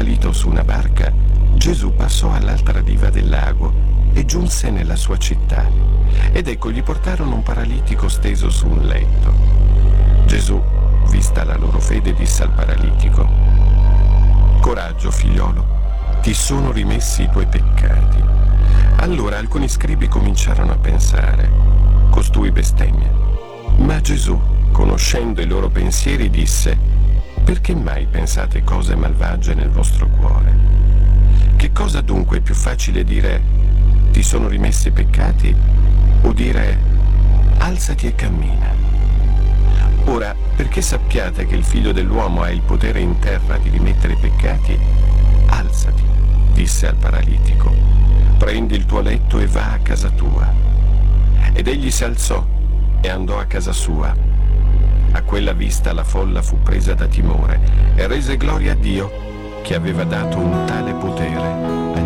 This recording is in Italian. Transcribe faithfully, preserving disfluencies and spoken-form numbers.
salito su una barca, Gesù passò all'altra riva del lago e giunse nella sua città. Ed ecco, gli portarono un paralitico steso su un letto. Gesù, vista la loro fede, disse al paralitico: «Coraggio, figliolo, ti sono rimessi i tuoi peccati». Allora alcuni scribi cominciarono a pensare: «Costui bestemmia». Ma Gesù, conoscendo i loro pensieri, disse: «Perché mai pensate cose malvagie nel vostro cuore? Che cosa dunque è più facile dire: ti sono rimessi i peccati, o dire: alzati e cammina? Ora, perché sappiate che il Figlio dell'uomo ha il potere in terra di rimettere i peccati, alzati», disse al paralitico, «prendi il tuo letto e va a casa tua». Ed egli si alzò e andò a casa sua. A quella vista la folla fu presa da timore e rese gloria a Dio, che aveva dato un tale potere